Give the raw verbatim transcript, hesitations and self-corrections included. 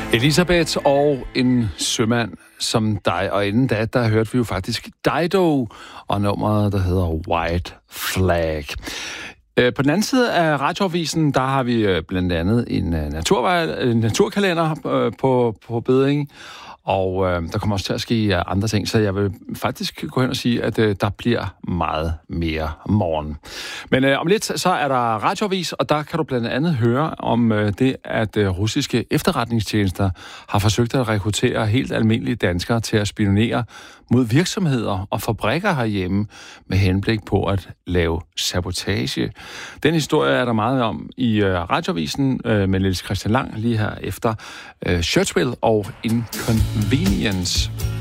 Elisabeth og en sømand som dig, og inden da, der hørte vi jo faktisk Dido og nummeret, der hedder White Flag. På den anden side af Radioavisen, der har vi blandt andet en, naturvej, en naturkalender på, på bedring, og øh, der kommer også til at ske andre ting, så jeg vil faktisk gå hen og sige, at øh, der bliver meget mere morgen. Men øh, om lidt, så er der Radioavis, og der kan du blandt andet høre om øh, det, at øh, russiske efterretningstjenester har forsøgt at rekruttere helt almindelige danskere til at spionere mod virksomheder og fabrikker herhjemme med henblik på at lave sabotage. Den historie er der meget om i øh, Radioavisen øh, med Niels Christian Lang lige her efter øh, Churchill og Inconvenience.